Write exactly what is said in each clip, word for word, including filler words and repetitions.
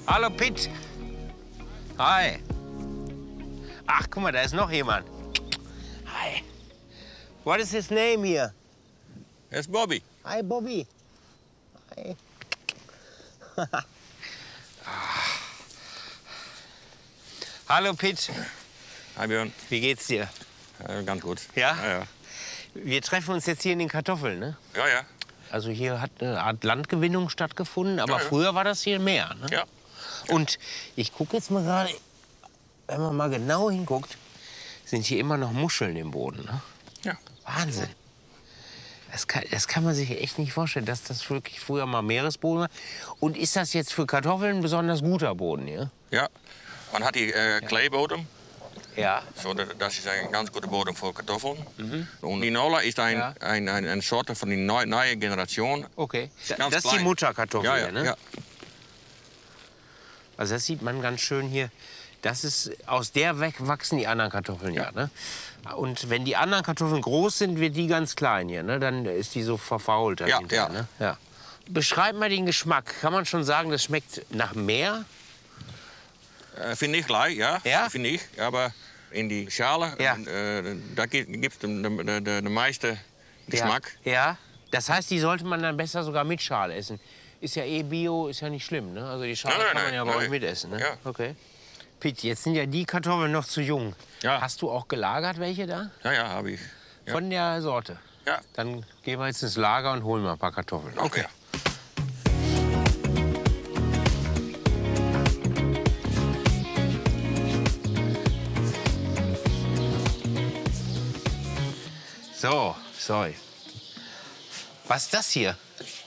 Hallo, Pitt. Hi. Ach, guck mal, da ist noch jemand. Hi. What is his name here? It's Bobby. Hi, Bobby. Hi. Hallo, Pitt. Hi, Björn. Wie geht's dir? Ja, ganz gut. Ja? Ja, ja. Wir treffen uns jetzt hier in den Kartoffeln, ne? Ja, ja. Also hier hat eine Art Landgewinnung stattgefunden, aber Ja, ja. früher war das hier mehr, ne? Ja. Und ich gucke jetzt mal gerade, wenn man mal genau hinguckt, sind hier immer noch Muscheln im Boden, ne? Ja. Wahnsinn. Das kann, das kann man sich echt nicht vorstellen, dass das wirklich früher mal Meeresboden war. Und ist das jetzt für Kartoffeln ein besonders guter Boden hier? Ja. Man hat die äh, Kleebodem. Ja. So, das ist ein ganz guter Boden für Kartoffeln. Mhm. Und die Nola ist ein, Ja. ein, ein, eine Sorte von der neuen neue Generation. Okay. Ganz Das ist die klein. Mutterkartoffel Ja, hier, ja, ne? ja. Also das sieht man ganz schön hier. Das ist, aus der weg wachsen die anderen Kartoffeln, ja. Ja. Ne? Und wenn die anderen Kartoffeln groß sind, wird die ganz klein hier, ne? Dann ist die so verfault. Ja, dahinter, ja. Ne? Ja. Beschreib mal den Geschmack. Kann man schon sagen, das schmeckt nach Meer? Äh, finde ich gleich, ja. Ja? Finde ich. Aber in die Schale, Ja. äh, da gibt es den, den, den, den meisten Geschmack. Ja. Ja. Das heißt, die sollte man dann besser sogar mit Schale essen. Ist ja eh Bio, ist ja nicht schlimm, ne? Also die Schale Nein, nein, kann man nein, ja bei nein. euch mitessen, ne? Ja. Okay. Pitt, jetzt sind ja die Kartoffeln noch zu jung. Ja. Hast du auch gelagert welche da? Ja, ja, habe ich. Ja. Von der Sorte? Ja. Dann gehen wir jetzt ins Lager und holen mal ein paar Kartoffeln. Okay. So, sorry. Was ist das hier?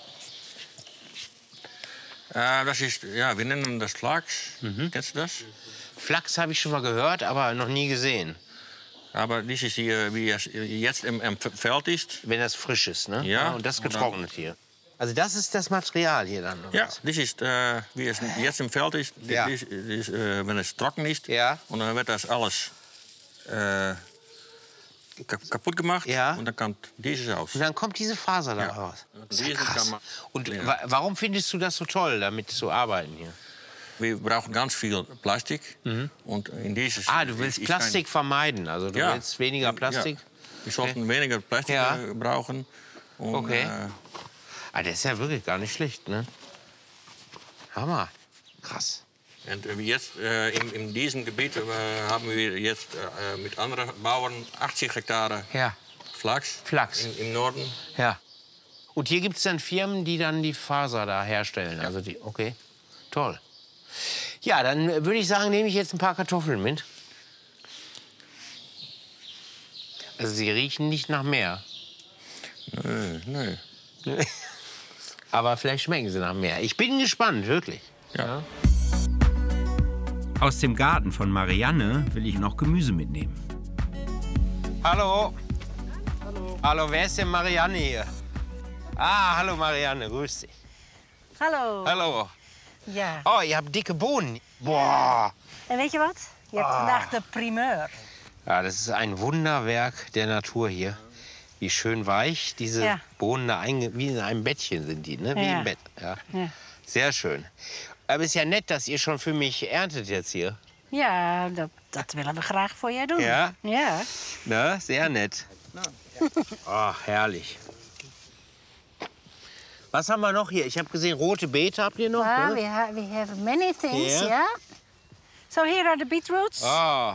Äh, das ist, ja, wir nennen das Flachs. Mhm. Kennst du das? Flachs habe ich schon mal gehört, aber noch nie gesehen. Aber das ist hier, wie es jetzt im, im Feld ist. Wenn das frisch ist, ne? Ja. Und das Und dann- getrocknet hier. Also das ist das Material hier dann? oder Ja, was? das ist, äh, wie es jetzt im Feld ist. Ja. Das ist, das ist, äh, wenn es trocken ist. Ja. Und dann wird das alles äh, ka- kaputt gemacht. Ja. Und dann kommt dieses aus. Und dann kommt diese Faser da Ja. raus. Und Das ist ja diese krass. kann man- Und Ja. wa warum findest du das so toll, damit zu arbeiten hier? Wir brauchen ganz viel Plastik. Und in dieses Ah, du willst ist Plastik vermeiden. Also du Ja. willst weniger Plastik. Ja. Wir sollten weniger Plastik Ja. äh, brauchen. Und, Okay. Äh, Ah, das ist ja wirklich gar nicht schlecht, ne? Hammer. Krass. und äh, jetzt äh, in, in diesem Gebiet äh, haben wir jetzt äh, mit anderen Bauern achtzig Hektar Ja, Flachs, Flachs. In, im Norden. ja. Und hier gibt es dann Firmen, die dann die Faser da herstellen. Also die, okay, toll. Ja, dann würde ich sagen, nehme ich jetzt ein paar Kartoffeln mit. Also sie riechen nicht nach Meer. Nö, nö. Aber vielleicht schmecken sie nach Meer. Ich bin gespannt, wirklich. Ja. Aus dem Garten von Marianne will ich noch Gemüse mitnehmen. Hallo. Hallo. Hallo, wer ist denn Marianne hier? Ah, hallo Marianne, grüß dich. Hallo. Hallo. Ja. Oh, ihr habt dicke Bohnen. Boah. En weet je wat? Je hebt vandaag de primeur. Ja, das ist ein Wunderwerk der Natur hier. Wie schön weich diese Ja. Bohnen da einge wie in einem Bettchen sind die, ne? Wie Ja. im Bett. Ja. Ja. Sehr schön. Aber es ist ja nett, dass ihr schon für mich erntet jetzt hier. Ja, dat, dat willen we graag voor je doen. Ja? Ja. Ne? Sehr nett. Ach, herrlich. Was haben wir noch hier? Ich habe gesehen, rote Beete habt ihr noch. Ah, ne? we, ha we have many things, Ja. ja. So here are the beetroots. Oh.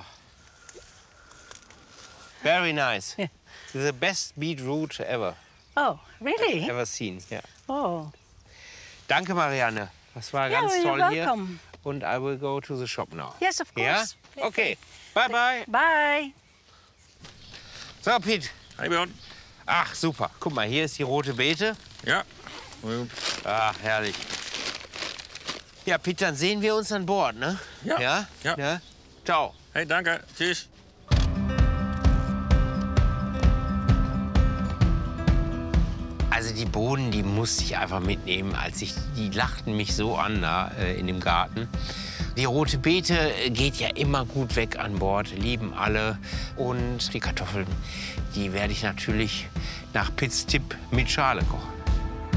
Very nice. Ja. The best beetroot ever. Oh, really? Ever seen. Ja. Oh. Danke, Marianne. Das war Ja, ganz you're toll welcome. hier. Und I will go to the shop now. Yes, of Ja? course. Okay. Bye, bye. Bye. So, Piet. Hey Björn. Ach, super. Guck mal, hier ist die rote Beete. Ja. Ach, herrlich. Ja, Piet, dann sehen wir uns an Bord, ne? Ja. Ja? Ja. ja? Ciao. Hey, danke. Tschüss. Also die Bohnen, die musste ich einfach mitnehmen, als ich, die lachten mich so an da äh, in dem Garten. Die rote Beete äh, geht ja immer gut weg an Bord, lieben alle. Und die Kartoffeln, die werde ich natürlich nach Pitts Tipp mit Schale kochen.